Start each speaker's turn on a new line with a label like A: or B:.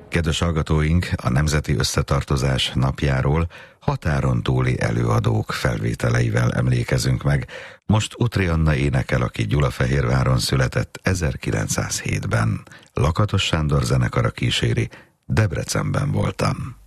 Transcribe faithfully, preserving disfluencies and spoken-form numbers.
A: Kedves hallgatóink, a Nemzeti Összetartozás napjáról határon túli előadók felvételeivel emlékezünk meg. Most Utri Anna énekel, aki Gyulafehérváron született ezerkilencszázhétben. Lakatos Sándor zenekara kíséri, Debrecenben voltam.